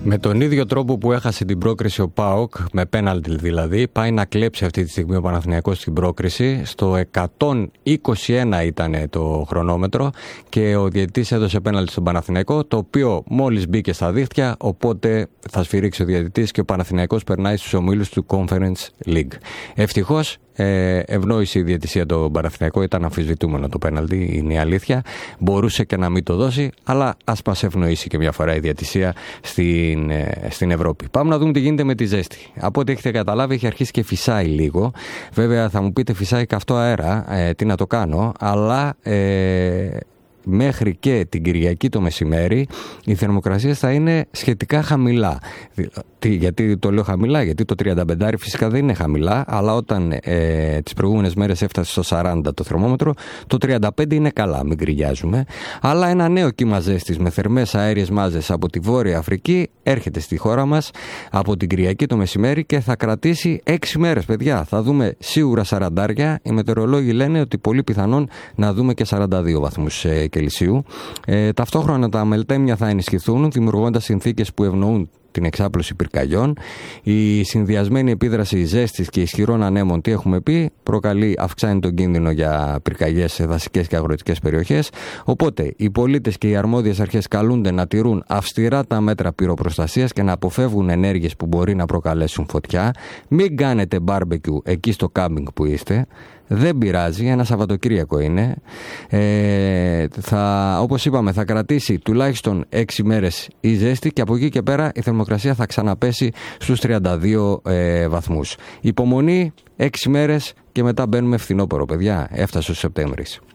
Με τον ίδιο τρόπο που έχασε την πρόκριση ο ΠΑΟΚ, με πέναλτι δηλαδή, πάει να κλέψει αυτή τη στιγμή ο Παναθηναϊκός την πρόκριση. Στο 121 ήταν το χρονόμετρο και ο διαιτητής έδωσε πέναλτι στον Παναθηναϊκό, το οποίο μόλις μπήκε στα δίχτυα, οπότε θα σφυρίξει ο διαιτητής και ο Παναθηναϊκός περνάει στους ομίλους του Conference League. Ευτυχώς ευνόησε η διαιτησία τον Παναθηναϊκό, ήταν αμφισβητούμενο το πέναλτι, είναι η αλήθεια. Μπορούσε και να μην το δώσει, αλλά ας μας ευνοήσει και μια φορά η διαιτησία στην Ευρώπη. Πάμε να δούμε τι γίνεται με τη ζέστη. Από ό,τι έχετε καταλάβει, έχει αρχίσει και φυσάει λίγο. Βέβαια, θα μου πείτε, φυσάει καυτό αέρα. Τι να το κάνω, αλλά μέχρι και την Κυριακή το μεσημέρι οι θερμοκρασίες θα είναι σχετικά χαμηλά. Γιατί το λέω χαμηλά? Γιατί το 35 φυσικά δεν είναι χαμηλά, αλλά όταν τις προηγούμενες μέρες έφτασε στο 40 το θερμόμετρο, το 35 είναι καλά, μην γκρινιάζουμε. Αλλά ένα νέο κύμα ζέστης με θερμές αέριες μάζες από τη Βόρεια Αφρική έρχεται στη χώρα μας από την Κυριακή το μεσημέρι και θα κρατήσει 6 μέρες, παιδιά. Θα δούμε σίγουρα 40. Οι μετεωρολόγοι λένε ότι πολύ πιθανόν να δούμε και 42 βαθμούς Κελσίου. Ταυτόχρονα τα μελτέμια θα ενισχυθούν, δημιουργώντας συνθήκες που ευνοούν την εξάπλωση πυρκαγιών. Η συνδυασμένη επίδραση ζέστης και ισχυρών ανέμων, τι έχουμε πει, αυξάνει τον κίνδυνο για πυρκαγιές σε δασικές και αγροτικές περιοχές. Οπότε οι πολίτες και οι αρμόδιες αρχές καλούνται να τηρούν αυστηρά τα μέτρα πυροπροστασίας και να αποφεύγουν ενέργειες που μπορεί να προκαλέσουν φωτιά. Μην κάνετε μπάρμπεκιου εκεί στο κάμπινγκ που είστε. Δεν πειράζει, ένα Σαββατοκύριακο είναι. Όπως είπαμε, θα κρατήσει τουλάχιστον 6 μέρες η ζέστη και από εκεί και πέρα η θερμοκρασία θα ξαναπέσει στους 32 βαθμούς. Υπομονή, 6 μέρες και μετά μπαίνουμε φθινόπωρο, παιδιά. Έφτασε ο Σεπτέμβρης.